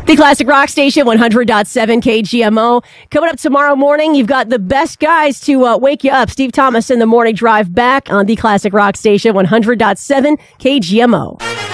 The Classic Rock Station, 100.7 KGMO. Coming up tomorrow morning, you've got the best guys to wake you up. Steve Thomas in the morning drive back on the Classic Rock Station, 100.7 KGMO.